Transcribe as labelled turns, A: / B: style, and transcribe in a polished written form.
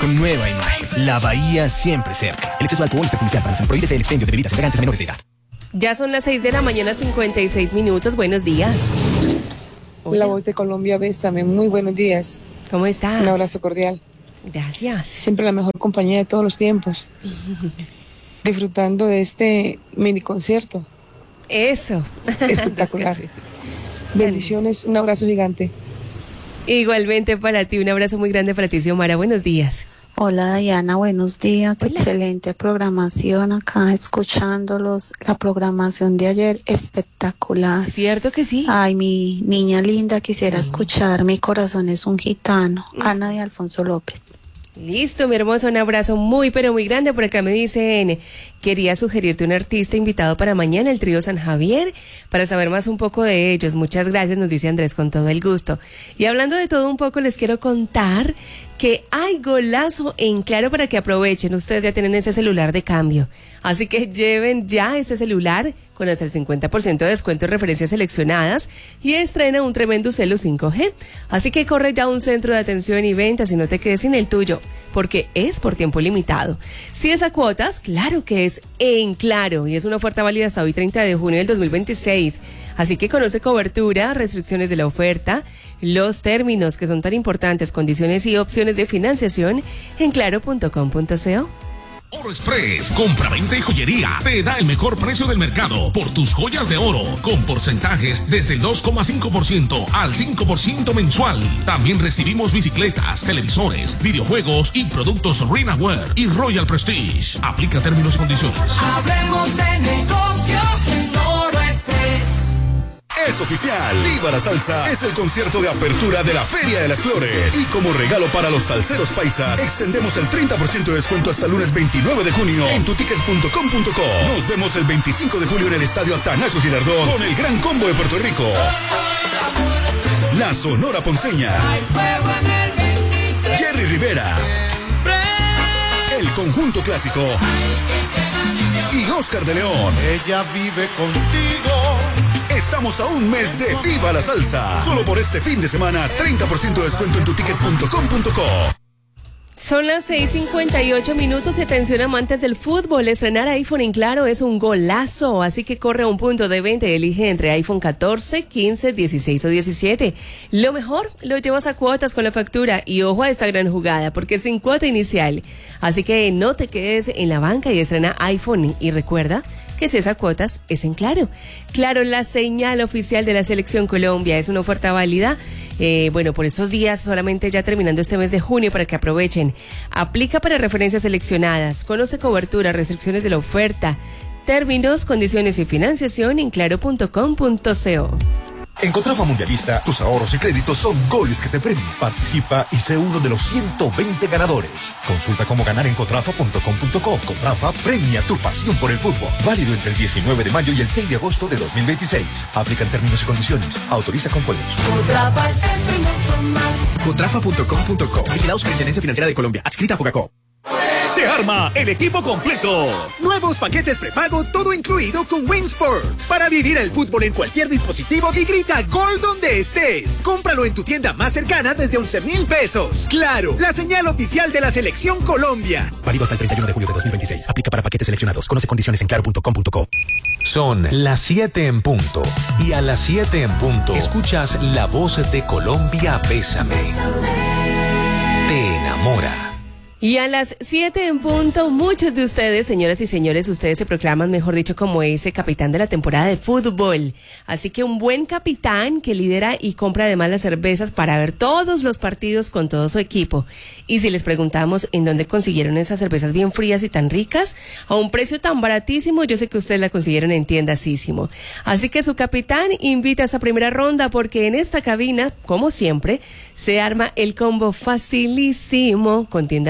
A: con nueva imagen. La bahía siempre cerca. El exceso de alcohol es perjudicial para la salud. Prohíbese el expendio de bebidas embriagantes a menores de edad.
B: Ya son las 6 de la mañana, 56 minutos. Buenos días. Hola.
C: La voz de Colombia, bésame. Muy buenos días.
B: ¿Cómo estás?
C: Un abrazo cordial.
B: Gracias.
C: Siempre la mejor compañía de todos los tiempos. Disfrutando de este mini concierto.
B: Eso.
C: Espectacular. Bendiciones, un abrazo gigante.
B: Igualmente para ti, un abrazo muy grande para ti, Xiomara. Buenos días.
D: Hola Diana, buenos días.
B: Hola.
D: Excelente programación acá, escuchándolos. La programación de ayer, espectacular.
B: ¿Cierto que sí?
D: Ay, mi niña linda, quisiera escuchar Mi corazón es un gitano. Ana de Alfonso López.
B: Listo, mi hermoso, un abrazo muy, pero muy grande. Por acá me dicen, quería sugerirte un artista invitado para mañana, el trío San Javier, para saber más un poco de ellos. Muchas gracias, nos dice Andrés, con todo el gusto. Y hablando de todo un poco, les quiero contar que hay golazo en Claro para que aprovechen. Ustedes ya tienen ese celular de cambio, así que lleven ya ese celular con hasta el 50% de descuento en referencias seleccionadas y estrena un tremendo celu 5G. Así que corre ya a un centro de atención y ventas y no te quedes sin el tuyo, porque es por tiempo limitado. Si es a cuotas, claro que es en Claro, y es una oferta válida hasta hoy 30 de junio del 2026. Así que conoce cobertura, restricciones de la oferta, los términos que son tan importantes, condiciones y opciones de financiación en claro.com.co.
E: Oro Express, compra-venta y joyería, te da el mejor precio del mercado por tus joyas de oro, con porcentajes desde el 2,5% al 5% mensual. También recibimos bicicletas, televisores, videojuegos y productos Rinaware y Royal Prestige. Aplica términos y condiciones.
F: Hablemos de negocios en Oro Express.
G: Es oficial, Viva la Salsa es el concierto de apertura de la Feria de las Flores. Y como regalo para los salseros paisas, extendemos el 30% de descuento hasta el lunes 29 de junio en tutickets.com.co. Nos vemos el 25 de julio en el Estadio Atanasio Girardot con el Gran Combo de Puerto Rico. La Sonora Ponceña, Jerry Rivera, El Conjunto Clásico y Oscar de León.
H: Ella vive contigo.
G: Estamos a un mes de Viva la Salsa. Solo por este fin de semana, 30% de descuento en tutickets.com.co.
B: Son las 6:58 minutos y atención amantes del fútbol. Estrenar iPhone en Claro es un golazo, así que corre a un punto de venta y elige entre iPhone 14, 15, 16 o 17. Lo mejor lo llevas a cuotas con la factura y ojo a esta gran jugada porque es sin cuota inicial. Así que no te quedes en la banca y estrena iPhone y recuerda que si es a cuotas, es en Claro. Claro, la señal oficial de la Selección Colombia. Es una oferta válida, por estos días, solamente ya terminando este mes de junio para que aprovechen. Aplica para referencias seleccionadas. Conoce cobertura, restricciones de la oferta, términos, condiciones y financiación en claro.com.co.
G: En Contrafa Mundialista, tus ahorros y créditos son goles que te premian. Participa y sé uno de los 120 ganadores. Consulta cómo ganar en contrafa.com.co. Contrafa premia tu pasión por el fútbol. Válido entre el 19 de mayo y el 6 de agosto de 2026. Aplican términos y condiciones. Autoriza con juegos.
F: Contrafa es eso y mucho más.
A: Contrafa.com.co. Vigilados Superintendencia Financiera de Colombia. Adscrita a Fogacop.
I: Se arma el equipo completo. Nuevos paquetes prepago, todo incluido con Win Sports. Para vivir el fútbol en cualquier dispositivo y grita gol donde estés. Cómpralo en tu tienda más cercana desde 11,000 pesos. Claro, la señal oficial de la Selección Colombia.
A: Válido hasta el 31 de julio de 2026. Aplica para paquetes seleccionados. Conoce condiciones en claro.com.co.
J: Son las 7 en punto. Y a las 7 en punto escuchas La Voz de Colombia, Bésame. Te enamora.
B: Y a las 7 en punto, muchos de ustedes, señoras y señores, ustedes se proclaman, mejor dicho, como ese capitán de la temporada de fútbol. Así que un buen capitán que lidera y compra además las cervezas para ver todos los partidos con todo su equipo. Y si les preguntamos en dónde consiguieron esas cervezas bien frías y tan ricas, a un precio tan baratísimo, yo sé que ustedes la consiguieron en Tiendasísimo. Así que su capitán invita a esa primera ronda porque en esta cabina, como siempre, se arma el combo facilísimo con Tienda